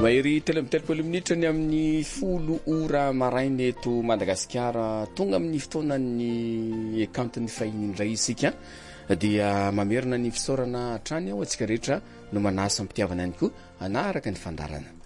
Mahery telo amby telopolo minitra ny amin'ny 10 ora maraina eto Madagasikara, tonga amin'ny fotoanan'ny ekanton'ny fahiny indray isika dia mamerina ny fisaorana hatrany ao antsika rehetra no manasa ampitiavana ihany koa anaraka ny fandarana.